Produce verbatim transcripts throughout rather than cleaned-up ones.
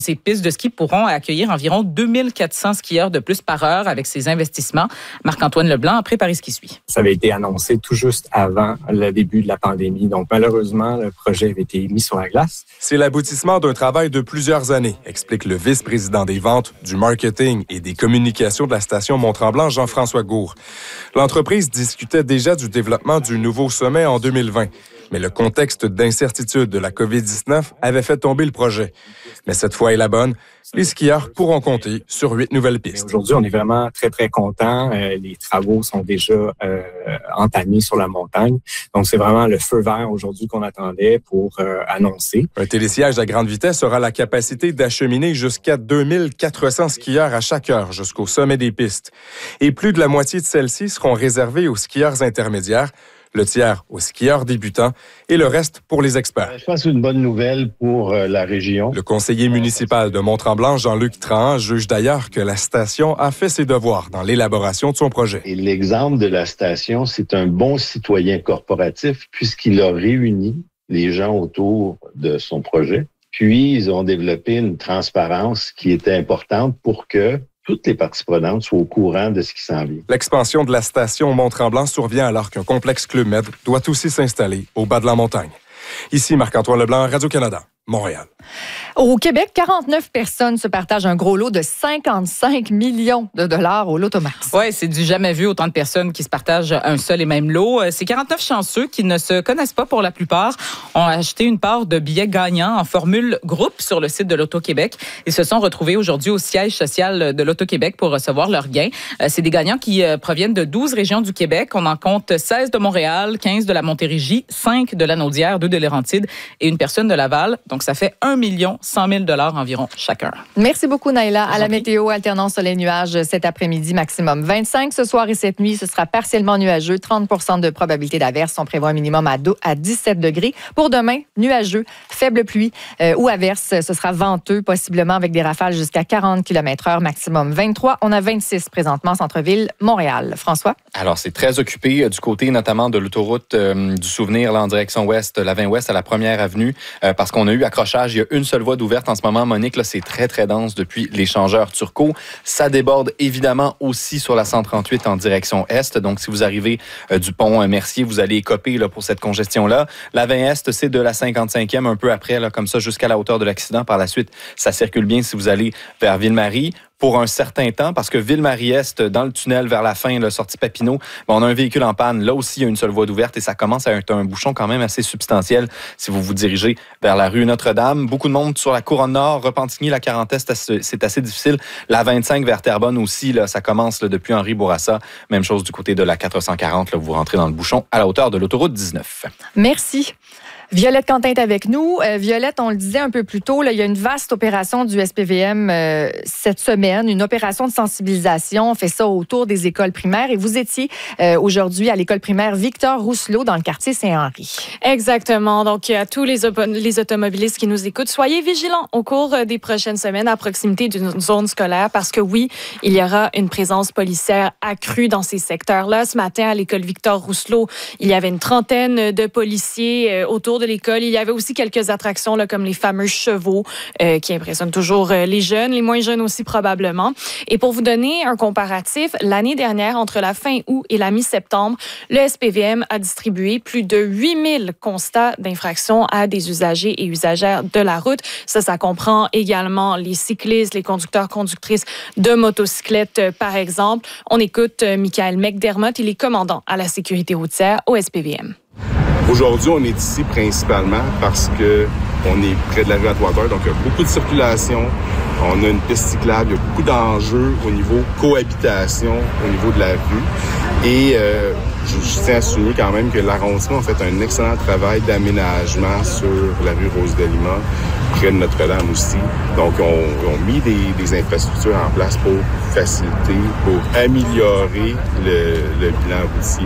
Ces pistes de ski pourront accueillir environ deux mille quatre cents skieurs de plus par heure avec ces investissements. Marc-Antoine Leblanc a préparé ce qui suit. Ça avait été annoncé tout juste avant le début de la pandémie. Donc, malheureusement, le projet avait été mis sur la glace. C'est l'aboutissement d'un travail de plusieurs années, explique le vice-président des ventes, du marketing et des communications de la station Mont-Tremblant, Jean-François Gourde. L'entreprise discutait déjà du développement du nouveau sommet en deux mille vingt. Mais le contexte d'incertitude de la covid dix-neuf avait fait tomber le projet. Mais cette fois est la bonne. Les skieurs pourront compter sur huit nouvelles pistes. Aujourd'hui, on est vraiment très, très contents. Euh, les travaux sont déjà euh, entamés sur la montagne. Donc, c'est vraiment le feu vert aujourd'hui qu'on attendait pour euh, annoncer. Un télésiège à grande vitesse aura la capacité d'acheminer jusqu'à deux mille quatre cents skieurs à chaque heure jusqu'au sommet des pistes. Et plus de la moitié de celles-ci seront réservées aux skieurs intermédiaires, le tiers aux skieurs débutants et le reste pour les experts. Je pense que c'est une bonne nouvelle pour euh, la région. Le conseiller municipal de Mont-Tremblant, Jean-Luc Trahan, juge d'ailleurs que la station a fait ses devoirs dans l'élaboration de son projet. Et l'exemple de la station, c'est un bon citoyen corporatif puisqu'il a réuni les gens autour de son projet. Puis, ils ont développé une transparence qui était importante pour que toutes les parties prenantes soient au courant de ce qui s'en vient. L'expansion de la station Mont-Tremblant survient alors qu'un complexe Club Med doit aussi s'installer au bas de la montagne. Ici Marc-Antoine Leblanc, Radio-Canada, Montréal. Au Québec, quarante-neuf personnes se partagent un gros lot de cinquante-cinq millions de dollars au Lotomax. Oui, c'est du jamais vu, autant de personnes qui se partagent un seul et même lot. Ces quarante-neuf chanceux qui ne se connaissent pas pour la plupart ont acheté une part de billets gagnants en formule groupe sur le site de l'Auto-Québec. Ils se sont retrouvés aujourd'hui au siège social de l'Auto-Québec pour recevoir leurs gains. C'est des gagnants qui proviennent de douze régions du Québec. On en compte seize de Montréal, quinze de la Montérégie, cinq de la Naudière, deux de Laurentides et une personne de Laval. Donc, ça fait un million cent mille dollars environ chacun. Merci beaucoup, Naïla. À la météo, alternance soleil-nuage cet après-midi, maximum vingt-cinq. Ce soir et cette nuit, ce sera partiellement nuageux. trente pour cent de probabilité d'averse. On prévoit un minimum à, à dix-sept degrés. Pour demain, nuageux, faible pluie euh, ou averse. Ce sera venteux, possiblement avec des rafales jusqu'à quarante kilomètres heure, maximum vingt-trois. On a vingt-six présentement, centre-ville, Montréal. François? Alors, c'est très occupé euh, du côté notamment de l'autoroute euh, du Souvenir là, en direction ouest, la vingt ouest à la première avenue, euh, parce qu'on a eu accrochage. Il y a une seule voie d'ouverte en ce moment, Monique. Là, c'est très, très dense depuis l'échangeur Turcot. Ça déborde évidemment aussi sur la cent trente-huit en direction est. Donc, si vous arrivez euh, du pont Mercier, vous allez écoper là, pour cette congestion-là. La vingt est, c'est de la cinquante-cinquième, un peu après, là, comme ça, jusqu'à la hauteur de l'accident. Par la suite, ça circule bien si vous allez vers Ville-Marie. Pour un certain temps, parce que Ville-Marie-Est, dans le tunnel vers la fin, la sortie Papineau, ben on a un véhicule en panne. Là aussi, il y a une seule voie d'ouverte et ça commence à être un bouchon quand même assez substantiel si vous vous dirigez vers la rue Notre-Dame. Beaucoup de monde sur la Couronne Nord, Repentigny, la quarante est, c'est assez difficile. La vingt-cinq vers Terrebonne aussi, là, ça commence là, depuis Henri Bourassa. Même chose du côté de la quatre cent quarante, là, vous rentrez dans le bouchon à la hauteur de l'autoroute dix-neuf. Merci. Violette Quentin est avec nous. Euh, Violette, on le disait un peu plus tôt, là, il y a une vaste opération du S P V M euh, cette semaine, une opération de sensibilisation. On fait ça autour des écoles primaires. Et vous étiez euh, aujourd'hui à l'école primaire Victor Rousselot dans le quartier Saint-Henri. Exactement. Donc, à tous les, op- les automobilistes qui nous écoutent, soyez vigilants au cours des prochaines semaines à proximité d'une zone scolaire parce que oui, il y aura une présence policière accrue dans ces secteurs-là. Ce matin, à l'école Victor Rousselot, il y avait une trentaine de policiers euh, autour de l'école. Il y avait aussi quelques attractions là, comme les fameux chevaux euh, qui impressionnent toujours euh, les jeunes, les moins jeunes aussi probablement. Et pour vous donner un comparatif, l'année dernière, entre la fin août et la mi-septembre, le S P V M a distribué plus de huit mille constats d'infraction à des usagers et usagères de la route. Ça, ça comprend également les cyclistes, les conducteurs, conductrices de motocyclettes, euh, par exemple. On écoute euh, Michael McDermott, il est commandant à la sécurité routière au S P V M. Aujourd'hui, on est ici principalement parce que on est près de la rue Atwater, donc il y a beaucoup de circulation. On a une piste cyclable, il y a beaucoup d'enjeux au niveau cohabitation, au niveau de la rue. Et euh, je, je tiens à souligner quand même que l'arrondissement a fait un excellent travail d'aménagement sur la rue Rose-de-Lima, près de Notre-Dame aussi. Donc, on, on mis des, des infrastructures en place pour faciliter, pour améliorer le, le bilan routier.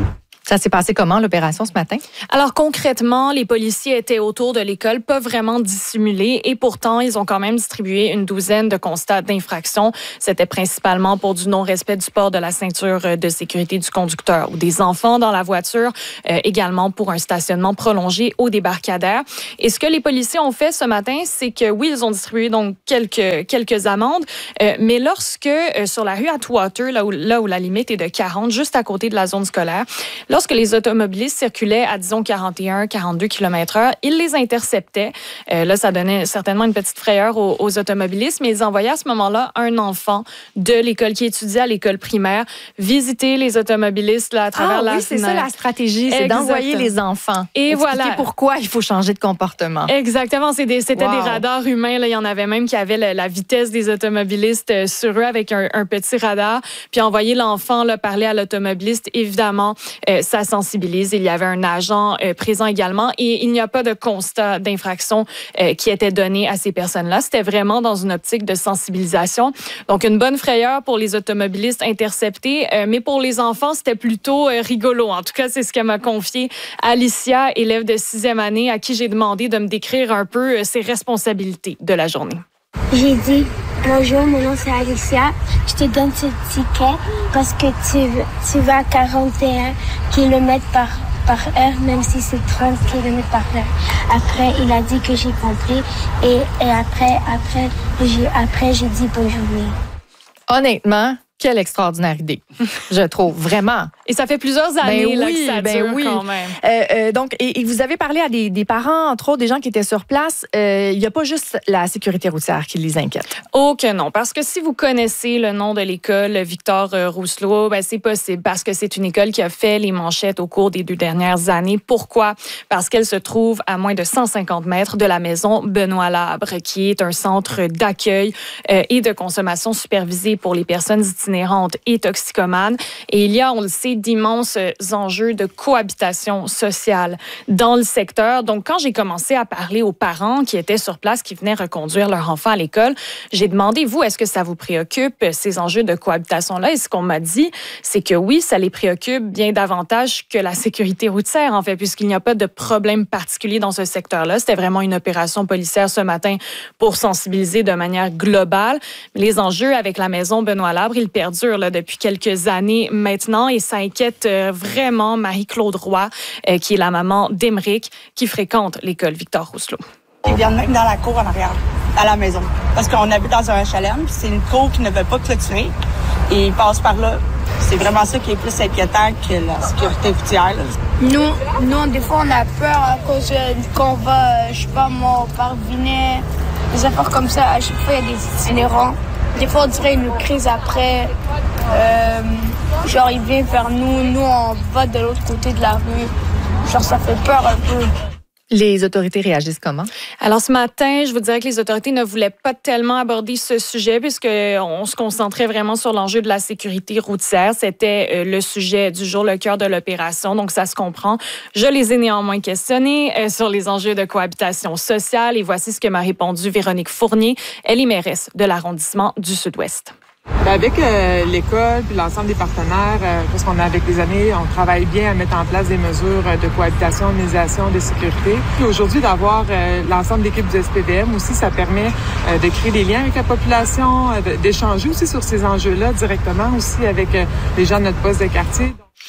Ça s'est passé comment, l'opération, ce matin? Alors, concrètement, les policiers étaient autour de l'école, pas vraiment dissimulés, et pourtant, ils ont quand même distribué une douzaine de constats d'infraction. C'était principalement pour du non-respect du port de la ceinture de sécurité du conducteur ou des enfants dans la voiture, euh, également pour un stationnement prolongé au débarcadère. Et ce que les policiers ont fait ce matin, c'est que, oui, ils ont distribué donc quelques, quelques amendes, euh, mais lorsque, euh, sur la rue Atwater, là où, là où la limite est de quarante, juste à côté de la zone scolaire, lorsque les automobilistes circulaient à, disons, quarante et un, quarante-deux kilomètres heure, ils les interceptaient. Euh, là, ça donnait certainement une petite frayeur aux, aux automobilistes, mais ils envoyaient à ce moment-là un enfant de l'école qui étudiait à l'école primaire visiter les automobilistes là, à travers ah, la oui, c'est ça la stratégie, c'est Exactement. d'envoyer les enfants. Et Expliquer voilà pourquoi il faut changer de comportement. Exactement, c'est des, c'était wow. des radars humains. Là. Il y en avait même qui avaient la, la vitesse des automobilistes sur eux avec un, un petit radar. Puis envoyer l'enfant là, parler à l'automobiliste, évidemment, euh, ça sensibilise. Il y avait un agent euh, présent également et il n'y a pas de constat d'infraction euh, qui était donné à ces personnes-là. C'était vraiment dans une optique de sensibilisation. Donc, une bonne frayeur pour les automobilistes interceptés, euh, mais pour les enfants, c'était plutôt euh, rigolo. En tout cas, c'est ce qu'elle m'a confié Alicia, élève de sixième année, à qui j'ai demandé de me décrire un peu euh, ses responsabilités de la journée. J'ai dit « Bonjour, mon nom c'est Alicia. Je te donne ce ticket parce que tu, tu vas à quarante et un kilomètres par, par heure, même si c'est trente kilomètres par heure. » Après, il a dit que j'ai compris et, et après, après, j'ai, après, j'ai dit « Bonne journée ». Honnêtement, quelle extraordinaire idée, je trouve, vraiment. Et ça fait plusieurs années ben là, oui, que ça ben dure oui. quand même. Euh, euh, donc, et, et vous avez parlé à des, des parents, entre autres, des gens qui étaient sur place. Euh, il n'y a pas juste la sécurité routière qui les inquiète. Oh que non, parce que si vous connaissez le nom de l'école Victor Rousselot, ben c'est possible parce que c'est une école qui a fait les manchettes au cours des deux dernières années. Pourquoi? Parce qu'elle se trouve à moins de cent cinquante mètres de la maison Benoît Labre, qui est un centre d'accueil euh, et de consommation supervisée pour les personnes itinérantes et toxicomanes. Et il y a, on le sait, d'immenses enjeux de cohabitation sociale dans le secteur. Donc, quand j'ai commencé à parler aux parents qui étaient sur place, qui venaient reconduire leur enfant à l'école, j'ai demandé, vous, est-ce que ça vous préoccupe, ces enjeux de cohabitation-là? Et ce qu'on m'a dit, c'est que oui, ça les préoccupe bien davantage que la sécurité routière, en fait, puisqu'il n'y a pas de problème particulier dans ce secteur-là. C'était vraiment une opération policière ce matin pour sensibiliser de manière globale. Les enjeux avec la maison Benoît Labre, ils perdurent là, depuis quelques années maintenant et ça inquiète euh, vraiment Marie-Claude Roy, euh, qui est la maman d'Émeric, qui fréquente l'école Victor Rousselot. Ils viennent même dans la cour en arrière, à la maison. Parce qu'on habite dans un H L M, c'est une cour qui ne veut pas clôturer. Et ils passent par là. C'est vraiment ça qui est plus inquiétant que la sécurité routière. Là. Nous, nous, des fois, on a peur à cause qu'on va, je sais pas, moi, au parc Vinet, des affaires comme ça. À chaque fois, il y a des itinérants. Des fois, on dirait une crise après. Euh, genre, ils viennent vers nous. Nous, on va de l'autre côté de la rue. Genre, ça fait peur un peu. Les autorités réagissent comment? Alors, ce matin, je vous dirais que les autorités ne voulaient pas tellement aborder ce sujet puisqu'on se concentrait vraiment sur l'enjeu de la sécurité routière. C'était le sujet du jour, le cœur de l'opération, donc ça se comprend. Je les ai néanmoins questionnés sur les enjeux de cohabitation sociale et voici ce que m'a répondu Véronique Fournier. Elle est mairesse de l'arrondissement du Sud-Ouest. Avec euh, l'école puis l'ensemble des partenaires, euh, parce qu'on a avec des années, on travaille bien à mettre en place des mesures de cohabitation, de médiation, de sécurité. Puis aujourd'hui, d'avoir euh, l'ensemble de l'équipe du S P V M aussi, ça permet euh, de créer des liens avec la population, euh, d'échanger aussi sur ces enjeux-là directement aussi avec euh, les gens de notre poste de quartier.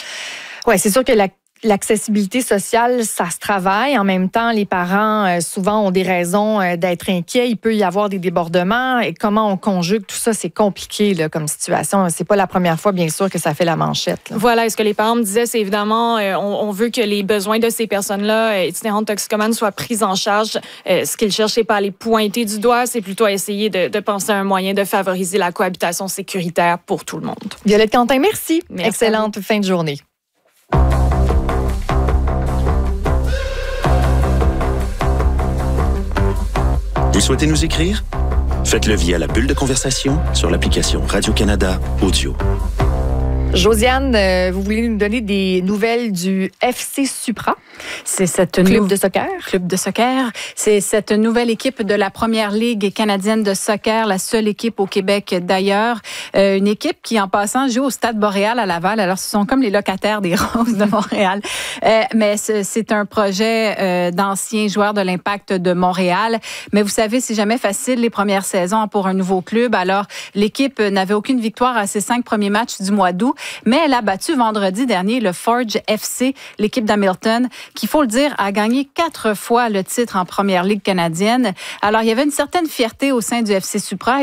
Oui, c'est sûr que la L'accessibilité sociale, ça se travaille. En même temps, les parents, euh, souvent, ont des raisons euh, d'être inquiets. Il peut y avoir des débordements. Et comment on conjugue tout ça, c'est compliqué là, comme situation. C'est pas la première fois, bien sûr, que ça fait la manchette. Là. Voilà. Et ce que les parents me disaient, c'est évidemment, euh, on, on veut que les besoins de ces personnes-là, euh, itinérantes toxicomanes, soient pris en charge. Euh, ce qu'ils cherchent, c'est pas à les pointer du doigt, c'est plutôt à essayer de, de penser à un moyen de favoriser la cohabitation sécuritaire pour tout le monde. Violette Quentin, merci. Merci. Excellente fin de journée. Vous souhaitez nous écrire? Faites-le via la bulle de conversation sur l'application Radio-Canada Audio. Josiane, euh, vous voulez nous donner des nouvelles du F C Supra? C'est cette club nou- de soccer. Club de soccer. C'est cette nouvelle équipe de la Première Ligue canadienne de soccer, la seule équipe au Québec d'ailleurs. Euh, une équipe qui, en passant, joue au Stade Boréal à Laval. Alors, ce sont comme les locataires des Roses de Montréal. Euh, mais c'est un projet euh, d'anciens joueurs de l'Impact de Montréal. Mais vous savez, c'est jamais facile les premières saisons pour un nouveau club. Alors, l'équipe n'avait aucune victoire à ses cinq premiers matchs du mois d'août, mais elle a battu vendredi dernier le Forge F C, l'équipe d'Hamilton, qui, faut le dire, a gagné quatre fois le titre en Première Ligue canadienne. Alors, il y avait une certaine fierté au sein du F C Supra.